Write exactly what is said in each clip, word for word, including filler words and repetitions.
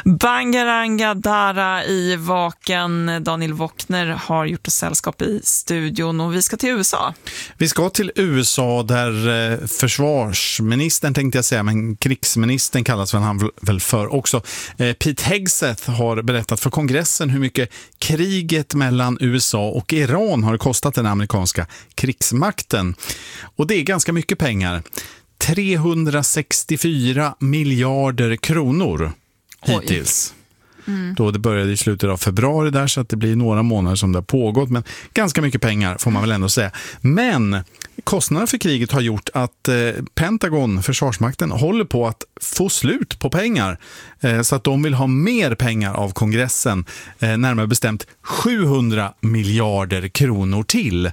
Bangaranga Dara i Vaken. Daniel Wockner har gjort ett sällskap i studion och vi ska till U S A. Vi ska till U S A där försvarsministern, tänkte jag säga, men krigsministern kallas väl han väl för också. Pete Hegseth har berättat för kongressen hur mycket kriget mellan U S A och Iran har kostat den amerikanska krigsmakten. Och det är ganska mycket pengar. trehundrasextiofyra miljarder kronor hittills. Mm. Då det började i slutet av februari där, så att det blir några månader som det har pågått, men ganska mycket pengar får man väl ändå säga. Men kostnaderna för kriget har gjort att eh, Pentagon, försvarsmakten, håller på att få slut på pengar. Eh, så att de vill ha mer pengar av kongressen, eh, närmare bestämt sjuhundra miljarder kronor till.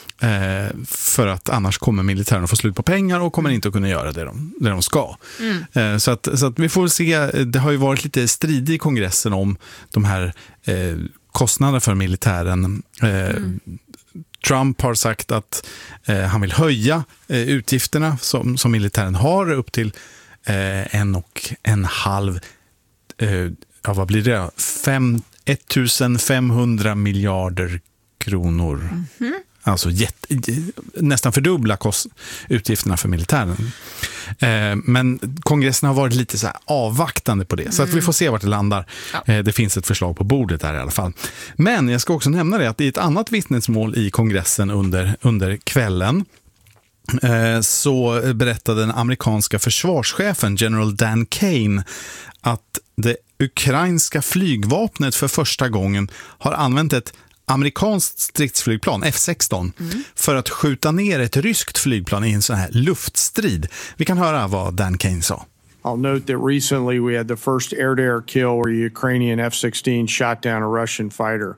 För att annars kommer militären att få slut på pengar och kommer inte att kunna göra det de, det de ska. Mm. Så, att, så att vi får se, det har ju varit lite strid i kongressen om de här eh, kostnaderna för militären. Eh, mm. Trump har sagt att eh, han vill höja eh, utgifterna som, som militären har upp till eh, en och en halv, eh, ja, vad blir det? Fem, ettusenfemhundra miljarder kronor. Mm-hmm. Alltså jätte, nästan fördubbla kost, utgifterna för militären. Eh, men kongressen har varit lite så här avvaktande på det. Mm. Så att vi får se vart det landar. Ja. Eh, det finns ett förslag på bordet där i alla fall. Men jag ska också nämna det att i ett annat vittnesmål i kongressen under, under kvällen eh, så berättade den amerikanska försvarschefen General Dan Kane att det ukrainska flygvapnet för första gången har använt ett amerikanskt stridsflygplan, F sexton, mm. för att skjuta ner ett ryskt flygplan i en sån här luftstrid. Vi kan höra vad Dan Kane sa. I'll note that recently we had the first air-to-air kill where a Ukrainian F sixteen shot down a Russian fighter.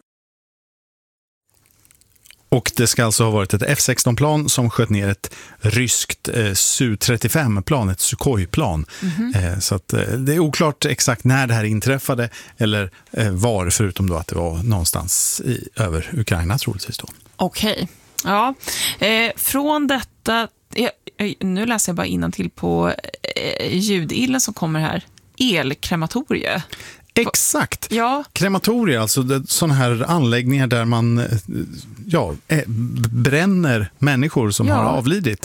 Och det ska alltså ha varit ett F sexton-plan som sköt ner ett ryskt eh, S U trettiofem-plan, ett Sukhoi-plan. Mm-hmm. Eh, så att, eh, det är oklart exakt när det här inträffade eller eh, var, förutom då att det var någonstans i, över Ukraina troligtvis då. Okej, okay. Ja. Eh, från detta, eh, nu läser jag bara innantill på eh, ljudillen som kommer här. Elkrematorie. Exakt. Ja. Krematorier, alltså sådana här anläggningar där man ja, bränner människor som ja. har avlidit.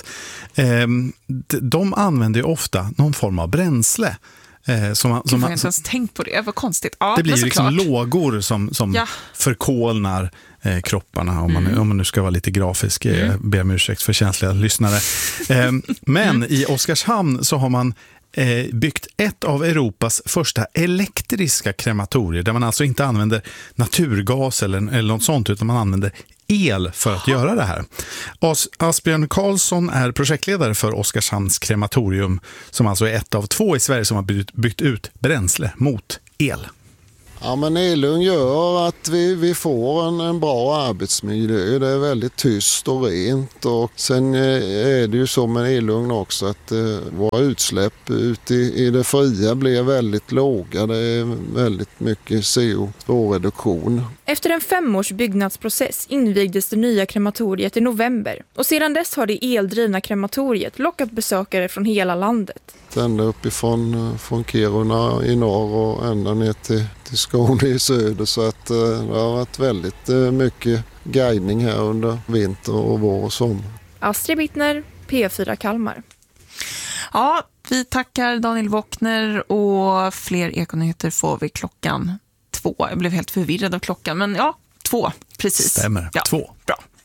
De använder ju ofta någon form av bränsle. Som man, som jag har inte ens tänkt på det, vad konstigt. Ja, det blir ju liksom lågor som, som ja. förkolnar eh, kropparna, om man, mm. om man nu ska vara lite grafisk. Mm. Jag ber om ursäkt för känsliga lyssnare. Eh, men mm. i Oskarshamn så har man eh, byggt ett av Europas första elektriska krematorier, där man alltså inte använder naturgas eller, eller något sånt, utan man använder el för att göra det här. As- Asbjörn Karlsson är projektledare för Oskarshamns krematorium, som alltså är ett av två i Sverige som har byggt, byggt ut bränsle mot el. Ja, men elugn gör att vi, vi får en, en bra arbetsmiljö. Det är väldigt tyst och rent. Och sen är det ju så med elugn också att eh, våra utsläpp ut i, i det fria blir väldigt låga. Det är väldigt mycket C O två-reduktion. Efter en femårs byggnadsprocess invigdes det nya krematoriet i november. Och sedan dess har det eldrivna krematoriet lockat besökare från hela landet. Ända uppifrån från Kiruna i norr och ända ner till, till Skåne i söder. Så att det har varit väldigt mycket guidning här under vinter och vår och sommar. Astrid Bittner, P fyra Kalmar. Ja, vi tackar Daniel Wockner, och fler Ekonyheter får vi klockan två. Jag blev helt förvirrad av klockan, men ja, två, precis. Stämmer, ja. två. Bra.